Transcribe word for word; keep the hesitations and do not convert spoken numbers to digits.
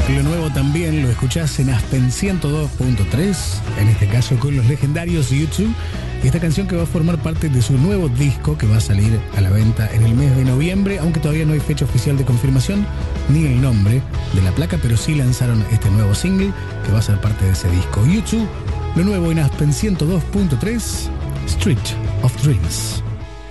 Lo nuevo también lo escuchás en Aspen ciento dos punto tres, en este caso con los legendarios YouTube, y esta canción que va a formar parte de su nuevo disco que va a salir a la venta en el mes de noviembre, aunque todavía no hay fecha oficial de confirmación ni el nombre de la placa, pero sí lanzaron este nuevo single que va a ser parte de ese disco. YouTube, lo nuevo en Aspen ciento dos punto tres, Street of Dreams.